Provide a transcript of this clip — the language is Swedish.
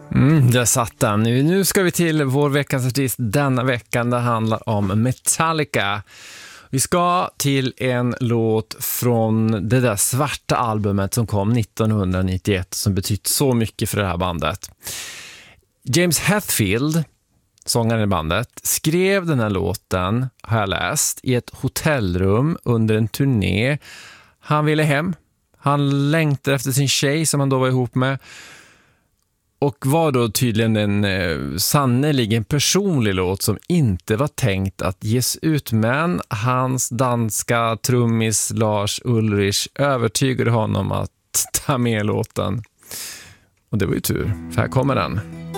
Där satt den. Nu ska vi till vår veckans artist denna veckan. Det handlar om Metallica. Vi ska till en låt från det där svarta albumet som kom 1991 som betytt så mycket för det här bandet. James Hetfield, sångaren i bandet, skrev den här låten, har jag läst, i ett hotellrum under en turné. Han ville hem. Han längtade efter sin tjej som han då var ihop med. Och var då tydligen en sannoliken personlig låt som inte var tänkt att ges ut, men hans danska trummis Lars Ulrich övertygade honom att ta med låten. Och det var ju tur, för här kommer den.